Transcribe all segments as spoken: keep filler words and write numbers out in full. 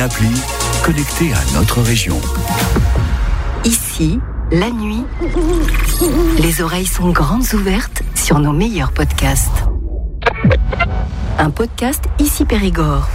appli connectée à notre région. Ici, la nuit, les oreilles sont grandes ouvertes sur nos meilleurs podcasts. Un podcast Ici Périgord.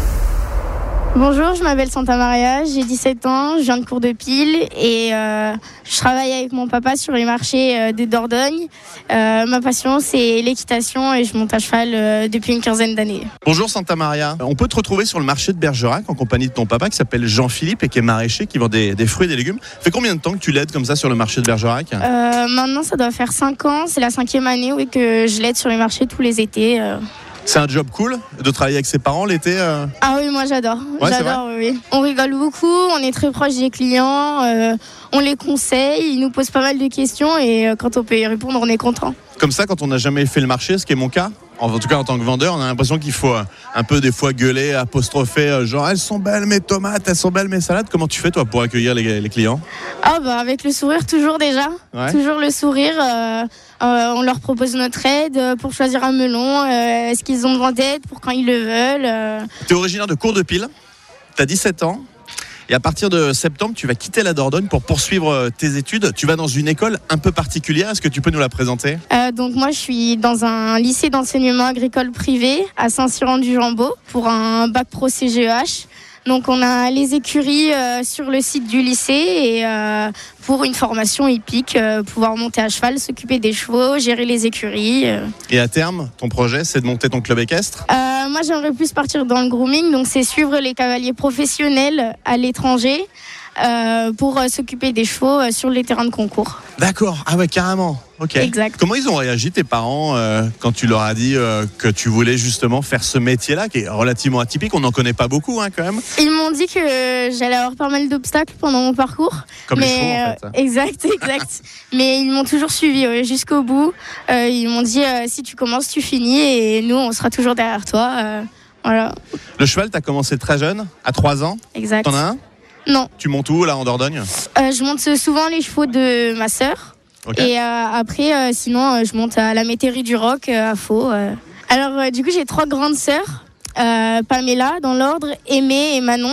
Bonjour, je m'appelle Santa Maria, j'ai dix-sept ans, je viens de Cours-de-Pile et euh, je travaille avec mon papa sur les marchés euh, de Dordogne. Euh, ma passion, c'est l'équitation et je monte à cheval euh, depuis une quinzaine d'années. Bonjour Santa Maria, on peut te retrouver sur le marché de Bergerac en compagnie de ton papa qui s'appelle Jean-Philippe et qui est maraîcher, qui vend des, des fruits et des légumes. Ça fait combien de temps que tu l'aides comme ça sur le marché de Bergerac ? euh, Maintenant, ça doit faire cinq ans, c'est la cinquième année oui, que je l'aide sur les marchés tous les étés. Euh. C'est un job cool de travailler avec ses parents l'été euh... Ah oui, moi j'adore. Ouais, j'adore, oui, oui. On rigole beaucoup, on est très proche des clients, euh, on les conseille, ils nous posent pas mal de questions et euh, quand on peut y répondre, on est content. Comme ça, quand on n'a jamais fait le marché, ce qui est mon cas, en tout cas en tant que vendeur, on a l'impression qu'il faut euh, un peu des fois gueuler, apostropher, euh, genre elles sont belles mes tomates, elles sont belles mes salades. Comment tu fais toi pour accueillir les, les clients ? Ah bah avec le sourire toujours déjà, ouais. toujours le sourire. Euh, euh, on leur propose notre aide pour choisir un melon. Euh, est-ce qu'ils ont besoin d'aide pour quand ils le veulent euh... Tu es originaire de Cours-de-Pile, tu as dix-sept ans. Et à partir de septembre, tu vas quitter la Dordogne pour poursuivre tes études. Tu vas dans une école un peu particulière. Est-ce que tu peux nous la présenter ? euh, Donc moi, je suis dans un lycée d'enseignement agricole privé à Saint-Cyran-du-Jambeau pour un bac pro C G E H. Donc on a les écuries euh, sur le site du lycée et euh, pour une formation hippique, euh, pouvoir monter à cheval, s'occuper des chevaux, gérer les écuries. Euh. Et à terme, ton projet, c'est de monter ton club équestre ? euh, Moi, j'aimerais plus partir dans le grooming, donc c'est suivre les cavaliers professionnels à l'étranger euh, pour euh, s'occuper des chevaux euh, sur les terrains de concours. D'accord, ah ouais, carrément. Ok. Exact. Comment ils ont réagi tes parents euh, quand tu leur as dit euh, que tu voulais justement faire ce métier-là, qui est relativement atypique, on n'en connaît pas beaucoup hein, quand même. Ils m'ont dit que j'allais avoir pas mal d'obstacles pendant mon parcours. Comme mais, les chevaux en fait. Euh, exact, exact. Mais ils m'ont toujours suivi ouais, jusqu'au bout. Euh, ils m'ont dit euh, si tu commences, tu finis et nous on sera toujours derrière toi. Euh, voilà. Le cheval, t'as commencé très jeune, à trois ans. Exact. T'en as un ? Non. Tu montes où là en Dordogne ? euh, Je monte souvent les chevaux de ma sœur. Okay. Et euh, après, euh, sinon, euh, je monte à la métairie du Roc euh, à Faux. Euh. Alors, euh, du coup, j'ai trois grandes sœurs, euh, Pamela, dans l'ordre, Aimée et Manon.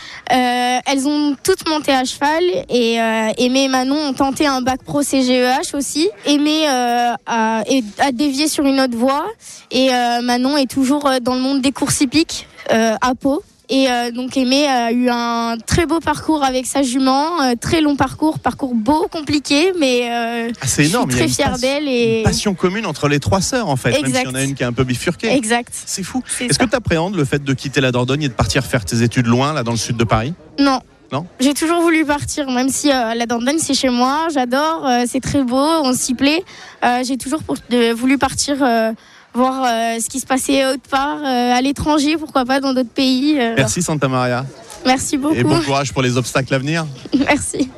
Euh, elles ont toutes monté à cheval et euh, Aimée et Manon ont tenté un bac pro C G E H aussi. Aimée euh, a, a dévié sur une autre voie et euh, Manon est toujours dans le monde des courses hippiques euh, à Pau. Et euh, donc Aimée a eu un très beau parcours avec sa jument, euh, très long parcours, parcours beau, compliqué, mais euh, ah, c'est énorme. Je suis très fière pas- d'elle. Et... Une passion commune entre les trois sœurs en fait, exact. Même s'il y en a une qui est un peu bifurquée. Exact. C'est fou. C'est Est-ce ça. que tu appréhendes le fait de quitter la Dordogne et de partir faire tes études loin, là dans le sud de Paris ? Non. Non ? J'ai toujours voulu partir, même si euh, la Dordogne c'est chez moi, j'adore, euh, c'est très beau, on s'y plaît. Euh, j'ai toujours pour, de, voulu partir... Euh, voir euh, ce qui se passait autre part, euh, à l'étranger, pourquoi pas dans d'autres pays. Euh. Merci Santa Maria. Merci beaucoup. Et bon courage pour les obstacles à venir. Merci.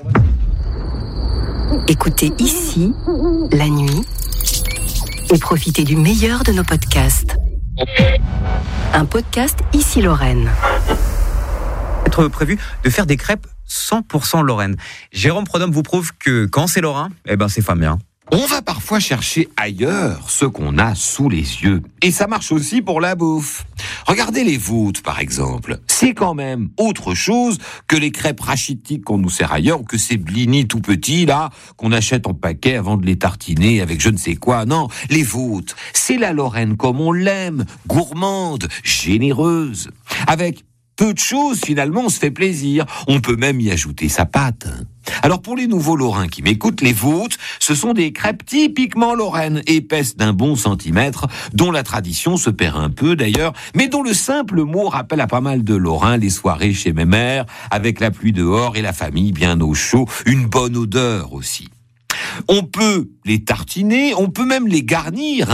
Écoutez Ici, la nuit, et profitez du meilleur de nos podcasts. Un podcast Ici Lorraine. Être prévu de faire des crêpes cent pour cent Lorraine. Jérôme Prodhomme vous prouve que quand c'est lorrain, eh ben c'est fameux. On va parfois chercher ailleurs ce qu'on a sous les yeux. Et ça marche aussi pour la bouffe. Regardez les voûtes, par exemple. C'est quand même autre chose que les crêpes rachitiques qu'on nous sert ailleurs ou que ces blinis tout petits, là, qu'on achète en paquet avant de les tartiner avec je ne sais quoi. Non, les voûtes, c'est la Lorraine comme on l'aime, gourmande, généreuse. Avec peu de choses, finalement, on se fait plaisir. On peut même y ajouter sa pâte. Alors pour les nouveaux Lorrains qui m'écoutent, les voûtes, ce sont des crêpes typiquement lorraines, épaisses d'un bon centimètre, dont la tradition se perd un peu d'ailleurs, mais dont le simple mot rappelle à pas mal de Lorrains les soirées chez mes mères, avec la pluie dehors et la famille bien au chaud, une bonne odeur aussi. On peut les tartiner, on peut même les garnir,